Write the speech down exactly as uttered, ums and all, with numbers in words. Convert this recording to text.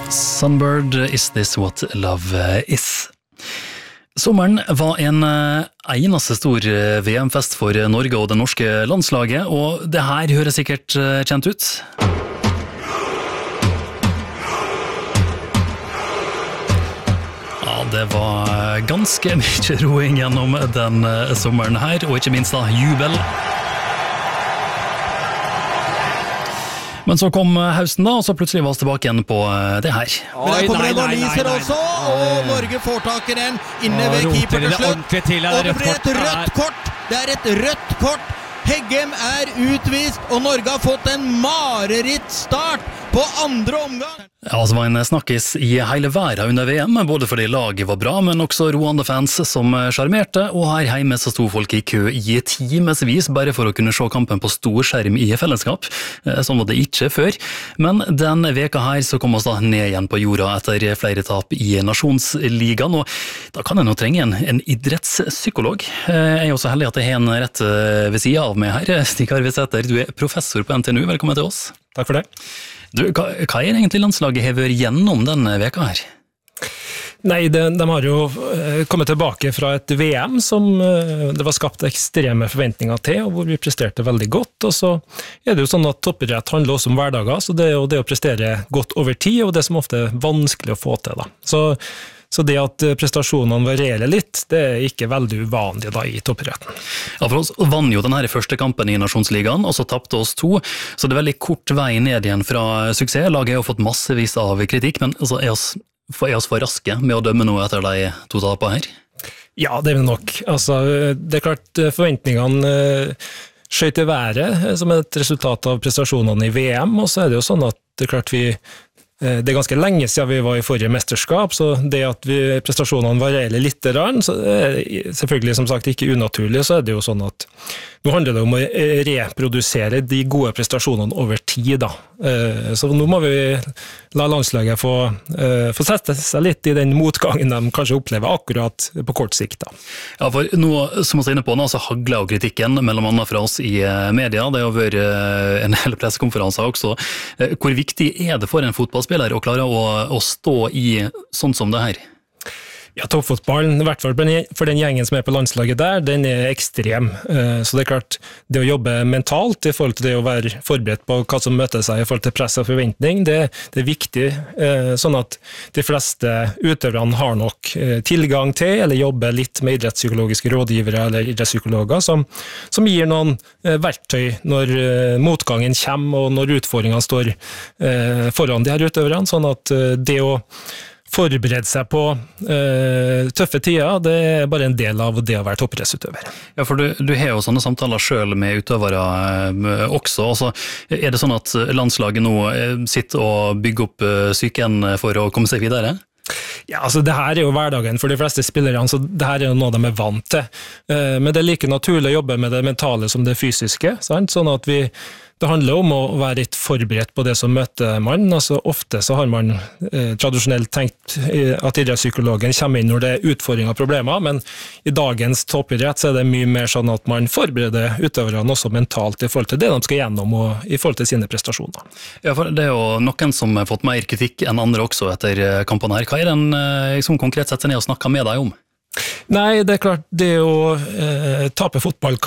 Sunbird, Is This What Love Is? Sommeren var en eneste stor V M-fest for Norge og det norske landslaget, og det her høres sikkert kjent ut. Ja, det var ganske mye roing gjennom den sommeren her, og ikke minst da jubel. Men så kom høsten da, og så plutselig var vi tilbake igjen på det her. Men der kommer en Oliser også, og Norge får tak i den inne ved keeper til slutt. Og det blir et rødt kort, det er et rødt kort. Heggem er utvist, og Norge har fått en mareritt start på andre omgang. Ja, det var en snakkis i hele verden under V M, både fordi laget var bra, men også Rwanda-fans som skjermerte, og her hjemme så sto folk i kø i timesvis bare for å kunne se kampen på stor skjerm i fellesskap. Sånn var det ikke før. Men den veka her så kom vi da ned igjen på jorda etter flere tap i Nasjonsligaen, og da kan jeg nå trenge en, en idrettspsykolog. Jeg er jo så heldig at jeg har en rett ved siden av meg her. Stig Arve Sæther, du er professor på N T N U, velkommen til oss. Takk for det. Du, hva, hva er egentlig landslaget hever gjennom denne veka her? Nei, de, de har jo kommet tilbake fra et V M som det var skapt ekstreme forventninger til, og hvor vi presterte veldig godt, og så er det jo sånn at toppidrett handler også om hverdager, så det er jo det å prestere godt over tid, og det som ofte er vanskelig å få til da. Så Så det at prestasjonene varierer litt, det er ikke veldig uvanlig da i toppidretten. Ja, for oss vann jo denne første kampen i Nasjonsligaen, og så tappte oss to, så det er veldig kort vei ned igjen fra suksess. Laget har jo fått massevis av kritikk, men altså, er, oss, er oss for raske med å dømme noe etter de to tapene her? Ja, det er vi nok. Altså, det er klart forventningene skjøt i været som et resultat av prestasjonene i V M, og så er det jo sånn at det er klart vi Det er ganske lenge siden vi var i forrige mesterskap, så det at vi, prestasjonene varierer litt, så er selvfølgelig som sagt ikke unaturlig, så er det jo sånn at nå handler det om å reprodusere de gode prestasjonene over tid da. Så nå må vi la landslaget få, få sette seg litt i den motgangen de kanskje opplever akkurat på kort sikt da. Ja, for nå, som vi er inne på nå, så hagler jo kritikken mellom annet fra oss i media. Det har vært en hel pressekonferanse også. Hvor viktig er det for en fotballspiller å klare å, å stå i sånn som det her? Ja, toppfotballen, i hvert fall for den gjengen som er på landslaget der, den er ekstrem. Så det er klart, det å jobbe mentalt i forhold til det å være forberedt på hva som møter seg i forhold til press og forventning, det, det er viktig, sånn at de fleste utøverne har nok tilgang til, eller jobber litt med idrettspsykologiske rådgivere eller idrettspsykologer, som, som gir noen verktøy når motgangen kommer, og når utfordringene står foran de her utøverne, sånn at det å forberede seg på uh, tøffe tider, det er bare en del av det å være toppidrettsutøver. Ja, for du, du har jo sånne samtaler selv med utøvere uh, også. Altså, er det sånn at landslaget nå uh, sitter og bygger opp uh, psyken for å komme seg videre? Ja, altså det her er jo hverdagen for de fleste spillerne, så det her er jo noe de er vant til. Uh, men det er like naturlig å jobbe med det mentale som det fysiske, sant? Sånn at vi Det handler om å være litt forberedt på det som møter man. Altså, ofte så har man eh, tradisjonelt tenkt at idrettspsykologen kommer inn når det er utfordringer og problemer, men i dagens toppidrett så er det mye mer sånn at man forbereder utøverne også mentalt i forhold til det de skal gjennom og i forhold til sine prestasjoner. Ja, for det er jo noen som har fått mer kritikk enn andre også etter kampene her. Hva er den som konkret setter ned og snakker med deg om? Nei, det er klart, det å eh, tape fotball